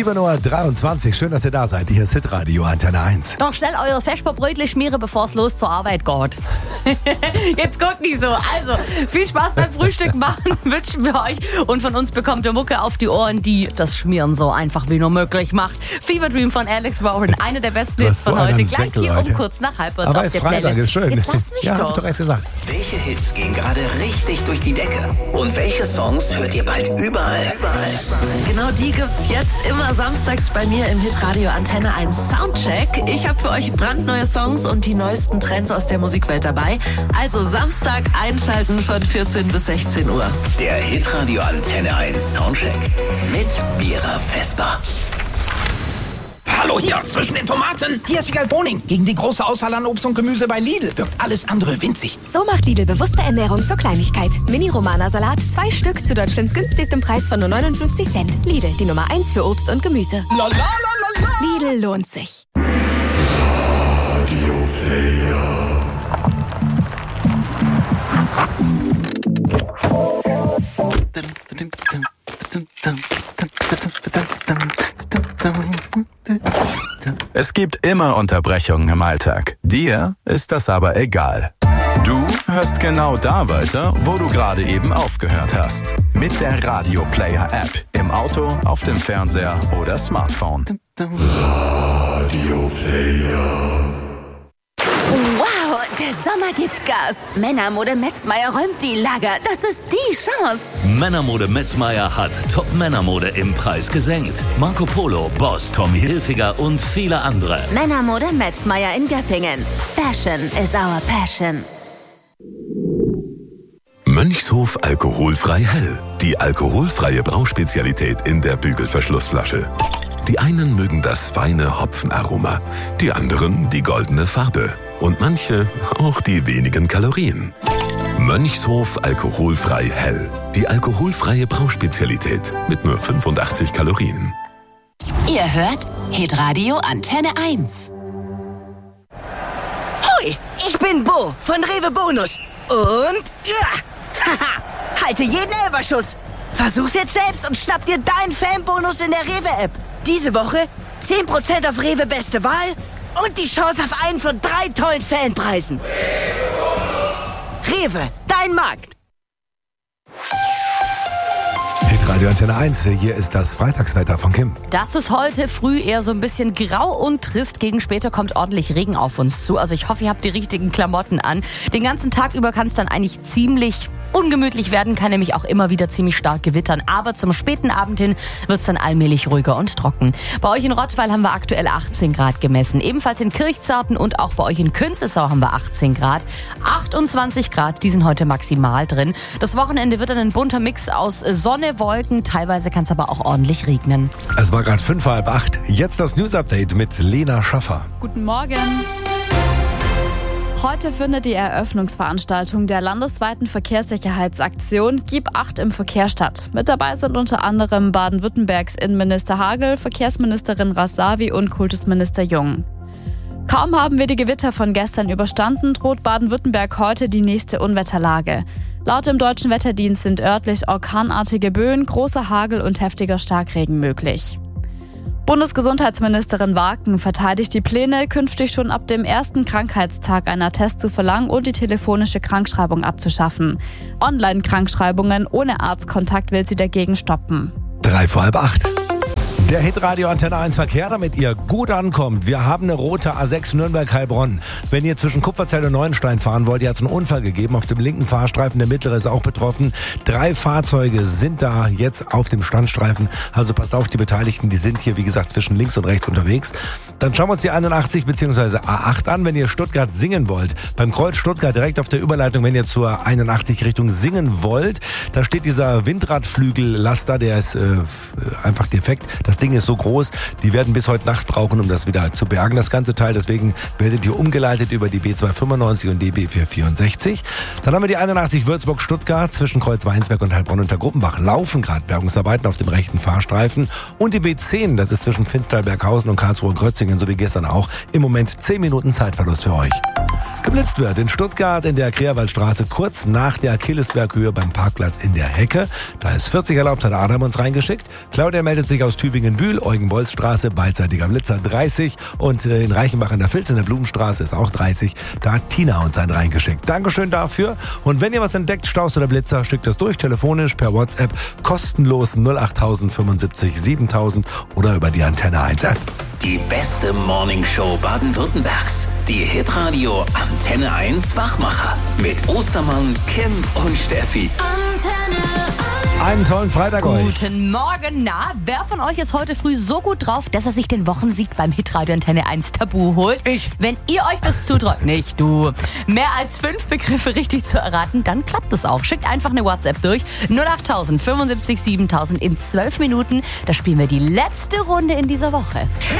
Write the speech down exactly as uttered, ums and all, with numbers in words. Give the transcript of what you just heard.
sieben Uhr dreiundzwanzig, schön, dass ihr da seid. Hier ist Hitradio Antenne eins. Noch schnell euer Vesperbrötchen schmieren, bevor es los zur Arbeit geht. Jetzt guckt nicht so. Also, viel Spaß beim Frühstück machen wünschen wir euch. Und von uns bekommt ihr Mucke auf die Ohren, die das Schmieren so einfach wie nur möglich macht. Fever Dream von Alex Warren, eine der besten Hits von heute. Gleich Senkel, hier Leute. um kurz nach halb Aber auf ist der Freitag, Playlist. ist schön. Jetzt lass mich ja, doch. hab ich doch echt gesagt. Welche Hits gehen gerade richtig durch die Decke? Und welche Songs hört ihr bald überall? Genau die gibt's jetzt immer samstags bei mir im Hitradio Antenne eins Soundcheck. Ich habe für euch brandneue Songs und die neuesten Trends aus der Musikwelt dabei. Also Samstag einschalten von vierzehn bis sechzehn Uhr. Der Hitradio Antenne eins Soundcheck mit Mira Vesper. Hallo hier, zwischen den Tomaten. Hier ist Wiegald Boning. Gegen die große Auswahl an Obst und Gemüse bei Lidl wirkt alles andere winzig. So macht Lidl bewusste Ernährung zur Kleinigkeit. Mini-Romana-Salat, zwei Stück zu Deutschlands günstigstem Preis von nur neunundfünfzig Cent. Lidl, die Nummer eins für Obst und Gemüse. La, la, la, la, la. Lidl lohnt sich. Radio Player. Es gibt immer Unterbrechungen im Alltag. Dir ist das aber egal. Du hörst genau da weiter, wo du gerade eben aufgehört hast. Mit der Radio Player App. Im Auto, auf dem Fernseher oder Smartphone. Radio Player. Wow, der Sommer gibt Gas. Männermode Metzmeier räumt die Lager. Das ist die Chance. Männermode Metzmeier hat Top-Männermode im Preis gesenkt. Marco Polo, Boss, Tommy Hilfiger und viele andere. Männermode Metzmeier in Göppingen. Fashion is our passion. Mönchshof alkoholfrei hell. Die alkoholfreie Brauspezialität in der Bügelverschlussflasche. Die einen mögen das feine Hopfenaroma, die anderen die goldene Farbe und manche auch die wenigen Kalorien. Mönchshof alkoholfrei hell. Die alkoholfreie Brauspezialität mit nur fünfundachtzig Kalorien. Ihr hört Hitradio Antenne eins. Hoi, ich bin Bo von Rewe Bonus. Und ja, haha, halte jeden Elferschuss. Versuch's jetzt selbst und schnapp dir deinen Fanbonus in der Rewe-App. Diese Woche zehn Prozent auf Rewe Beste Wahl und die Chance auf einen von drei tollen Fanpreisen. Rewe, dein Markt. Hitradio Antenne eins, hier ist das Freitagswetter von Kim. Das ist heute früh eher so ein bisschen grau und trist. Gegen später kommt ordentlich Regen auf uns zu. Also ich hoffe, ihr habt die richtigen Klamotten an. Den ganzen Tag über kann es dann eigentlich ziemlich ungemütlich werden, kann nämlich auch immer wieder ziemlich stark gewittern. Aber zum späten Abend hin wird es dann allmählich ruhiger und trocken. Bei euch in Rottweil haben wir aktuell achtzehn Grad gemessen. Ebenfalls in Kirchzarten und auch bei euch in Künzelsau haben wir achtzehn Grad. achtundzwanzig Grad, die sind heute maximal drin. Das Wochenende wird dann ein bunter Mix aus Sonne, Wolken. Teilweise kann es aber auch ordentlich regnen. Es war gerade fünf, halb acht. Jetzt das News-Update mit Lena Schaffer. Guten Morgen. Heute findet die Eröffnungsveranstaltung der landesweiten Verkehrssicherheitsaktion Gib Acht im Verkehr statt. Mit dabei sind unter anderem Baden-Württembergs Innenminister Hagel, Verkehrsministerin Rasavi und Kultusminister Jung. Kaum haben wir die Gewitter von gestern überstanden, droht Baden-Württemberg heute die nächste Unwetterlage. Laut dem Deutschen Wetterdienst sind örtlich orkanartige Böen, großer Hagel und heftiger Starkregen möglich. Bundesgesundheitsministerin Waken verteidigt die Pläne, künftig schon ab dem ersten Krankheitstag einen Attest zu verlangen und die telefonische Krankschreibung abzuschaffen. Online-Krankschreibungen ohne Arztkontakt will sie dagegen stoppen. Drei vor halb acht. Der Hitradio Antenne eins Verkehr, damit ihr gut ankommt. Wir haben eine rote A sechs Nürnberg-Heilbronn. Wenn ihr zwischen Kupferzell und Neuenstein fahren wollt, ihr hat es einen Unfall gegeben auf dem linken Fahrstreifen. Der mittlere ist auch betroffen. Drei Fahrzeuge sind da jetzt auf dem Standstreifen. Also passt auf, die Beteiligten, die sind hier, wie gesagt, zwischen links und rechts unterwegs. Dann schauen wir uns die einundachtzig bzw. A acht an, wenn ihr Stuttgart Singen wollt. Beim Kreuz Stuttgart direkt auf der Überleitung, wenn ihr zur einundachtzig Richtung Singen wollt, da steht dieser Windradflügellaster, der ist äh, einfach defekt. Das Ding ist so groß, die werden bis heute Nacht brauchen, um das wieder zu bergen, das ganze Teil. Deswegen werdet ihr umgeleitet über die B zweihundertfünfundneunzig und die B vierhundertvierundsechzig. Dann haben wir die einundachtzig Würzburg-Stuttgart zwischen Kreuz-Weinsberg und Heilbronn unter Gruppenbach. Laufen gerade Bergungsarbeiten auf dem rechten Fahrstreifen. Und die B zehn, das ist zwischen Finstal-Berghausen und Karlsruhe-Grötzingen, so wie gestern auch. Im Moment zehn Minuten Zeitverlust für euch. geblitzt wird. In Stuttgart in der Kreerwaldstraße kurz nach der Achillesberghöhe beim Parkplatz in der Hecke. Da ist vierzig erlaubt, hat Adam uns reingeschickt. Claudia meldet sich aus Tübingen-Bühl, Eugen-Bolz-Straße, beidseitiger Blitzer dreißig. Und in Reichenbach an der Filz in der Blumenstraße ist auch dreißig. Da hat Tina uns einen reingeschickt. Dankeschön dafür. Und wenn ihr was entdeckt, Staus oder Blitzer, schickt das durch, telefonisch, per WhatsApp, kostenlos null acht fünfundsiebzig siebentausend oder über die Antenne eins App. Die beste Morningshow Baden-Württembergs. Die Hitradio Antenne eins Wachmacher. Mit Ostermann, Kim und Steffi. Antenne eins. Einen tollen Freitag euch. Guten Morgen. Na, wer von euch ist heute früh so gut drauf, dass er sich den Wochensieg beim Hitradio Antenne eins Tabu holt? Ich. Wenn ihr euch das zutraut, nicht du. Mehr als fünf Begriffe richtig zu erraten, dann klappt es auch. Schickt einfach eine WhatsApp durch. null acht fünfundsiebzig siebentausend in zwölf Minuten. Da spielen wir die letzte Runde in dieser Woche.